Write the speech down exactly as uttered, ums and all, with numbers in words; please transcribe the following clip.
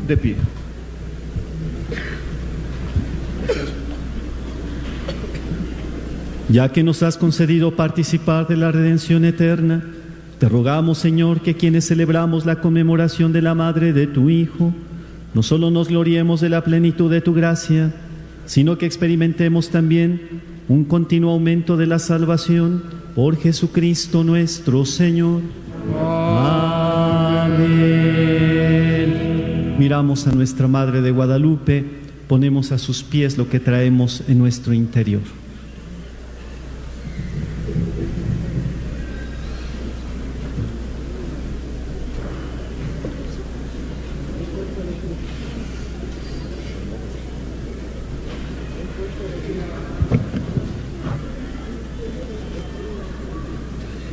de pie. Ya que nos has concedido participar de la redención eterna, te rogamos, Señor, que quienes celebramos la conmemoración de la Madre de tu Hijo, no solo nos gloriemos de la plenitud de tu gracia, sino que experimentemos también un continuo aumento de la salvación por Jesucristo nuestro Señor. Amén. Miramos a nuestra Madre de Guadalupe, ponemos a sus pies lo que traemos en nuestro interior.